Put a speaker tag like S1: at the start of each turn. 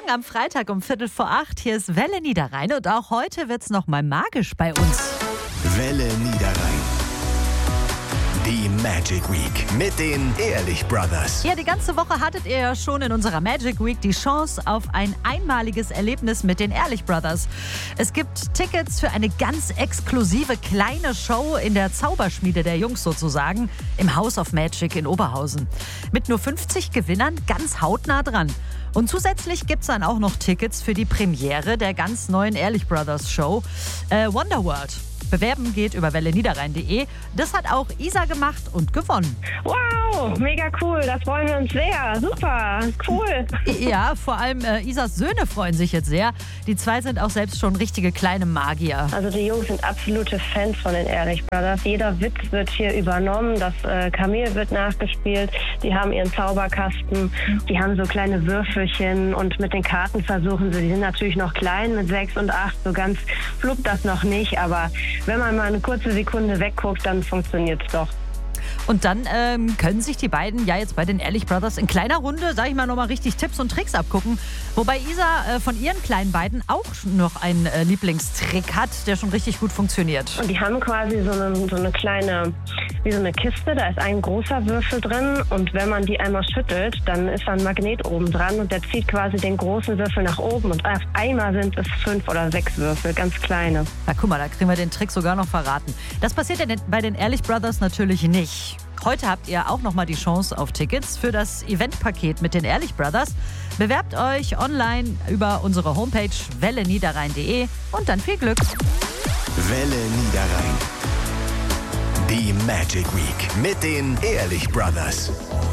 S1: Morgen am Freitag um 7:45. Hier ist Welle Niederrhein und auch heute wird's noch mal magisch bei uns.
S2: Welle Niederrhein. Die Magic Week mit den Ehrlich Brothers.
S1: Ja, die ganze Woche hattet ihr ja schon in unserer Magic Week die Chance auf ein einmaliges Erlebnis mit den Ehrlich Brothers. Es gibt Tickets für eine ganz exklusive kleine Show in der Zauberschmiede der Jungs sozusagen im House of Magic in Oberhausen. Mit nur 50 Gewinnern ganz hautnah dran. Und zusätzlich gibt es dann auch noch Tickets für die Premiere der ganz neuen Ehrlich Brothers Show Wonderworld. Bewerben geht über welleniederrhein.de. Das hat auch Isa gemacht und gewonnen.
S3: Wow, mega cool, das freuen wir uns sehr. Super, cool.
S1: Ja, vor allem Isas Söhne freuen sich jetzt sehr. Die zwei sind auch selbst schon richtige kleine Magier.
S3: Also die Jungs sind absolute Fans von den Ehrlich Brothers. Jeder Witz wird hier übernommen, das Kamel wird nachgespielt. Die haben ihren Zauberkasten, die haben so kleine Würfelchen und mit den Karten versuchen sie, die sind natürlich noch klein mit 6 und 8, so ganz fluppt das noch nicht, aber wenn man mal eine kurze Sekunde wegguckt, dann funktioniert es doch.
S1: Und dann können sich die beiden ja jetzt bei den Ehrlich Brothers in kleiner Runde, sag ich mal, nochmal richtig Tipps und Tricks abgucken. Wobei Isa von ihren kleinen beiden auch noch einen Lieblingstrick hat, der schon richtig gut funktioniert.
S3: Und die haben quasi so eine kleine, wie so eine Kiste, da ist ein großer Würfel drin und wenn man die einmal schüttelt, dann ist da ein Magnet oben dran und der zieht quasi den großen Würfel nach oben und auf einmal sind es 5 oder 6 Würfel, ganz kleine.
S1: Na guck mal, da kriegen wir den Trick sogar noch verraten. Das passiert ja bei den Ehrlich Brothers natürlich nicht. Heute habt ihr auch noch mal die Chance auf Tickets für das Eventpaket mit den Ehrlich Brothers. Bewerbt euch online über unsere Homepage welleniederrhein.de und dann viel Glück.
S2: Welle Niederrhein. Die Magic Week mit den Ehrlich Brothers.